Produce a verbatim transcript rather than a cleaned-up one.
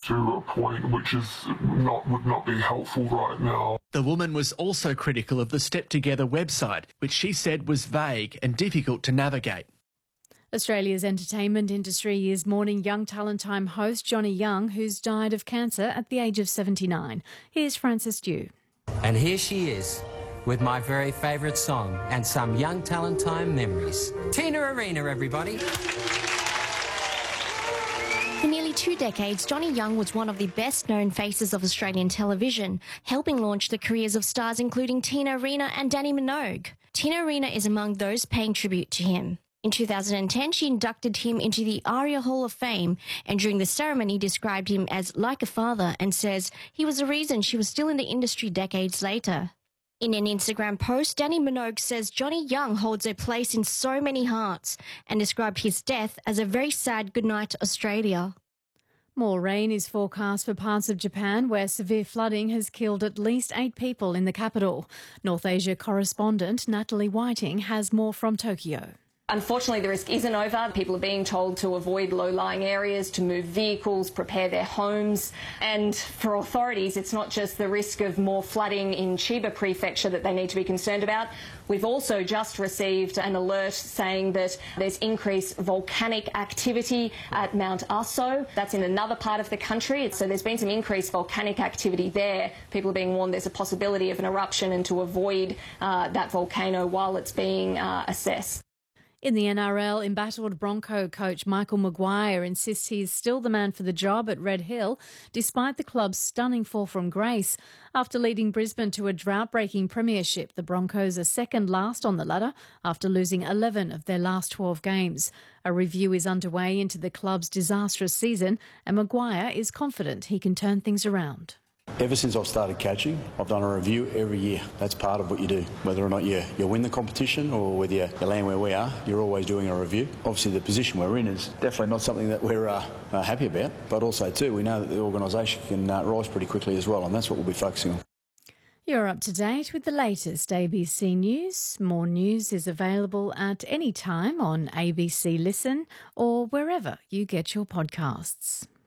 to a point which is not would not be helpful right now. The woman was also critical of the Step Together website, which she said was vague and difficult to navigate. Australia's entertainment industry is mourning Young Talent Time host Johnny Young, who's died of cancer at the age of seventy-nine. Here's Francis Dew. And here she is, with my very favourite song and some Young Talent Time memories. Tina Arena, everybody. For nearly two decades, Johnny Young was one of the best-known faces of Australian television, helping launch the careers of stars including Tina Arena and Danny Minogue. Tina Arena is among those paying tribute to him. In two thousand ten, she inducted him into the ARIA Hall of Fame, and during the ceremony described him as like a father and says he was the reason she was still in the industry decades later. In an Instagram post, Danny Minogue says Johnny Young holds a place in so many hearts and described his death as a very sad goodnight to Australia. More rain is forecast for parts of Japan where severe flooding has killed at least eight people in the capital. North Asia correspondent Natalie Whiting has more from Tokyo. Unfortunately, the risk isn't over. People are being told to avoid low-lying areas, to move vehicles, prepare their homes. And for authorities, it's not just the risk of more flooding in Chiba Prefecture that they need to be concerned about. We've also just received an alert saying that there's increased volcanic activity at Mount Aso. That's in another part of the country. So there's been some increased volcanic activity there. People are being warned there's a possibility of an eruption and to avoid uh, that volcano while it's being uh, assessed. In the N R L, embattled Bronco coach Michael Maguire insists he's still the man for the job at Red Hill, despite the club's stunning fall from grace. After leading Brisbane to a drought-breaking premiership, the Broncos are second last on the ladder after losing eleven of their last twelve games. A review is underway into the club's disastrous season, and Maguire is confident he can turn things around. Ever since I've started coaching, I've done a review every year. That's part of what you do. Whether or not you, you win the competition or whether you, you land where we are, you're always doing a review. Obviously, the position we're in is definitely not something that we're uh, uh, happy about, but also, too, we know that the organisation can uh, rise pretty quickly as well, and that's what we'll be focusing on. You're up to date with the latest A B C News. More news is available at any time on A B C Listen or wherever you get your podcasts.